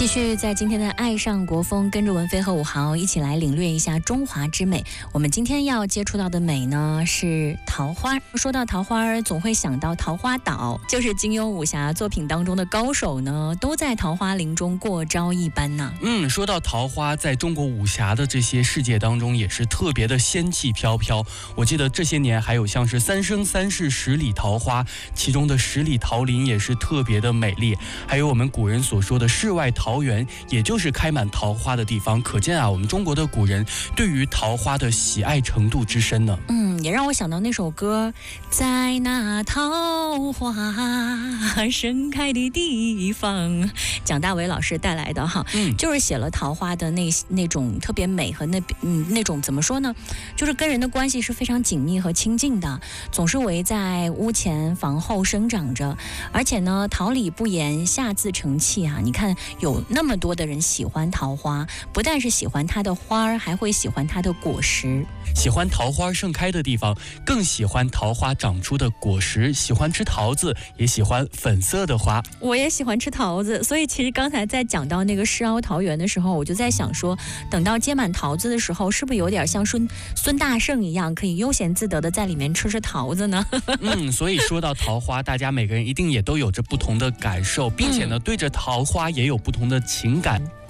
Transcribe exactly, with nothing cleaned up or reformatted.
继续在今天的爱上国风，跟着文飞和武豪一起来领略一下中华之美。我们今天要接触到的美呢是桃花。说到桃花，总会想到桃花岛，就是金庸武侠作品当中的高手呢，都在桃花林中过招一般呢。 嗯，说到桃花，在中国武侠的这些世界当中，也是特别的仙气飘飘。我记得这些年还有像是三生三世十里桃花，其中的十里桃林也是特别的美丽。还有我们古人所说的世外桃桃源，也就是开满桃花的地方，可见啊，我们中国的古人对于桃花的喜爱程度之深呢。 嗯，也让我想到那首歌，在那桃花盛开的地方，蒋大为老师带来的哈，嗯，就是写了桃花的那那种特别美和那嗯那种怎么说呢，就是跟人的关系是非常紧密和亲近的，总是围在屋前房后生长着，而且呢，桃李不言，下自成器啊，你看有那么多的人喜欢桃花，不但是喜欢它的花，还会喜欢它的果实。 喜欢桃花盛开的地方，更喜欢桃花长出的果实，喜欢吃桃子，也喜欢粉色的花。 我也喜欢吃桃子，所以其实刚才在讲到那个世凹桃源的时候，我就在想说，等到结满桃子的时候，是不是有点像孙孙大圣一样，可以悠闲自得的在里面吃吃桃子呢？ 嗯，所以说到桃花，大家每个人一定也都有着不同的感受，并且呢，对着桃花也有不同的情感。